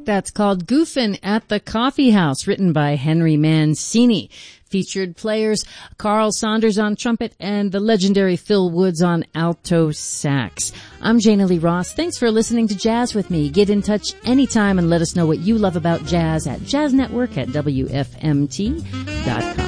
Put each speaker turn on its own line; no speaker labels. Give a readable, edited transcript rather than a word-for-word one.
That's called Goofin' at the Coffee House, written by Henry Mancini. Featured players Carl Saunders on trumpet and the legendary Phil Woods on alto sax. I'm Jana Lee Ross. Thanks for listening to Jazz with me. Get in touch anytime and let us know what you love about jazz at jazznetwork@wfmt.com.